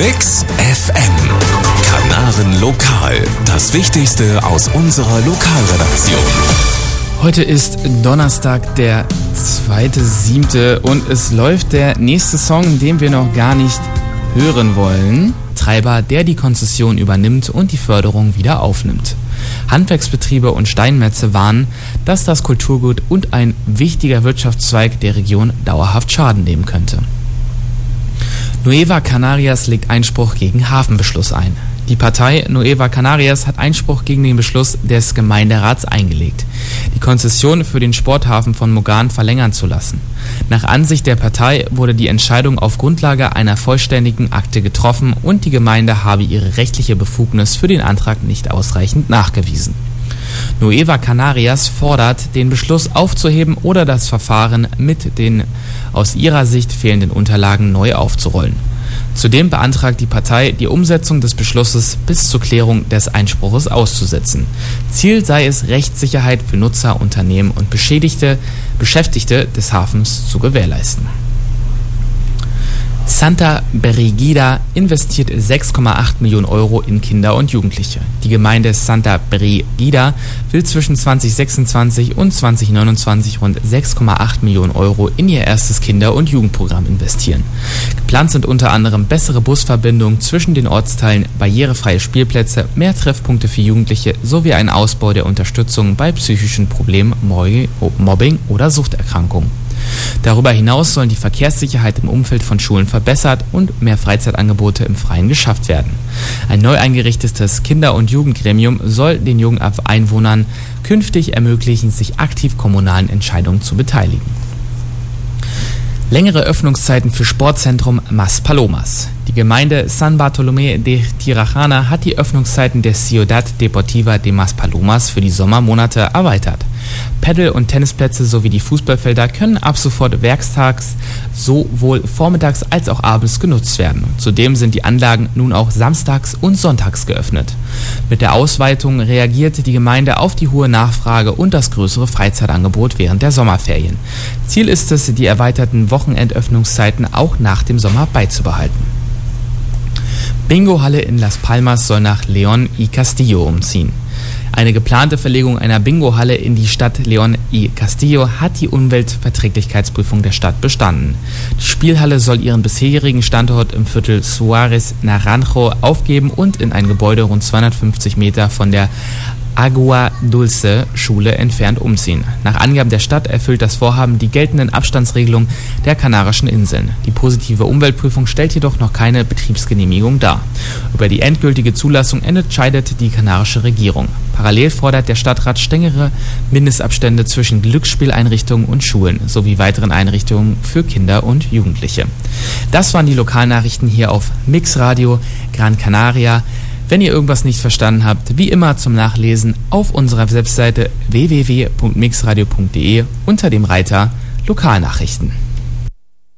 Mix FM. Kanaren Lokal. Das Wichtigste aus unserer Lokalredaktion. Heute ist Donnerstag, der 2.7. und es läuft der nächste Song, den wir noch gar nicht hören wollen. Treiber, der die Konzession übernimmt und die Förderung wieder aufnimmt. Handwerksbetriebe und Steinmetze warnen, dass das Kulturgut und ein wichtiger Wirtschaftszweig der Region dauerhaft Schaden nehmen könnte. Nueva Canarias legt Einspruch gegen Hafenbeschluss ein. Die Partei Nueva Canarias hat Einspruch gegen den Beschluss des Gemeinderats eingelegt, die Konzession für den Sporthafen von Mogan verlängern zu lassen. Nach Ansicht der Partei wurde die Entscheidung auf Grundlage einer vollständigen Akte getroffen und die Gemeinde habe ihre rechtliche Befugnis für den Antrag nicht ausreichend nachgewiesen. Nueva Canarias fordert, den Beschluss aufzuheben oder das Verfahren mit den aus ihrer Sicht fehlenden Unterlagen neu aufzurollen. Zudem beantragt die Partei, die Umsetzung des Beschlusses bis zur Klärung des Einspruches auszusetzen. Ziel sei es, Rechtssicherheit für Nutzer, Unternehmen und Beschäftigte des Hafens zu gewährleisten. Santa Brígida investiert 6,8 Millionen Euro in Kinder und Jugendliche. Die Gemeinde Santa Brígida will zwischen 2026 und 2029 rund 6,8 Millionen Euro in ihr erstes Kinder- und Jugendprogramm investieren. Geplant sind unter anderem bessere Busverbindungen zwischen den Ortsteilen, barrierefreie Spielplätze, mehr Treffpunkte für Jugendliche sowie ein Ausbau der Unterstützung bei psychischen Problemen, Mobbing oder Suchterkrankungen. Darüber hinaus sollen die Verkehrssicherheit im Umfeld von Schulen verbessert und mehr Freizeitangebote im Freien geschafft werden. Ein neu eingerichtetes Kinder- und Jugendgremium soll den jungen Einwohnern künftig ermöglichen, sich aktiv kommunalen Entscheidungen zu beteiligen. Längere Öffnungszeiten für Sportzentrum Maspalomas. Die Gemeinde San Bartolomé de Tirajana hat die Öffnungszeiten der Ciudad Deportiva de Maspalomas für die Sommermonate erweitert. Paddel- und Tennisplätze sowie die Fußballfelder können ab sofort werktags sowohl vormittags als auch abends genutzt werden. Zudem sind die Anlagen nun auch samstags und sonntags geöffnet. Mit der Ausweitung reagierte die Gemeinde auf die hohe Nachfrage und das größere Freizeitangebot während der Sommerferien. Ziel ist es, die erweiterten Wochenendöffnungszeiten auch nach dem Sommer beizubehalten. Bingo-Halle in Las Palmas soll nach León y Castillo umziehen. Eine geplante Verlegung einer Bingo-Halle in die Stadt León y Castillo hat die Umweltverträglichkeitsprüfung der Stadt bestanden. Die Spielhalle soll ihren bisherigen Standort im Viertel Suárez Naranjo aufgeben und in ein Gebäude rund 250 Meter von der Agua Dulce Schule entfernt umziehen. Nach Angaben der Stadt erfüllt das Vorhaben die geltenden Abstandsregelungen der Kanarischen Inseln. Die positive Umweltprüfung stellt jedoch noch keine Betriebsgenehmigung dar. Über die endgültige Zulassung entscheidet die kanarische Regierung. Parallel fordert der Stadtrat strengere Mindestabstände zwischen Glücksspieleinrichtungen und Schulen sowie weiteren Einrichtungen für Kinder und Jugendliche. Das waren die Lokalnachrichten hier auf Mix Radio Gran Canaria. Wenn ihr irgendwas nicht verstanden habt, wie immer zum Nachlesen auf unserer Webseite www.mixradio.de unter dem Reiter Lokalnachrichten.